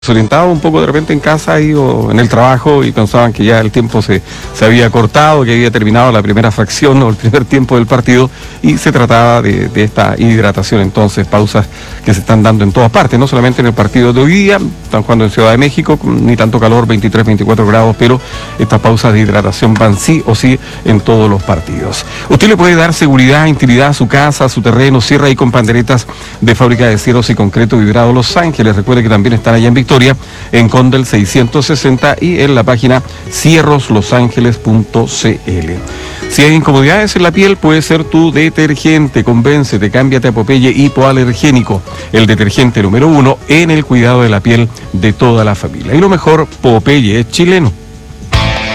Desorientados un poco de repente en casa o en el trabajo y pensaban que ya el tiempo se había cortado, que había terminado la primera fracción o el primer tiempo del partido y se trataba de esta hidratación. Entonces, pausas que se están dando en todas partes, no solamente en el partido de hoy día, están jugando en Ciudad de México, ni tanto calor, 23, 24 grados, pero estas pausas de hidratación van sí o sí en todos los partidos. Usted le puede dar seguridad, intimidad a su casa, a su terreno, cierra ahí con panderetas de Fábrica de Cierros y Concreto Vibrado Los Ángeles. Recuerde que también están allá en Victoria, en Condel 660 y en la página cierroslosangeles.cl. Si hay incomodidades en la piel, puede ser tu detergente. Convéncete, cámbiate a Popeye Hipoalergénico, el detergente número 1 en el cuidado de la piel de toda la familia. Y lo mejor, Popeye es chileno.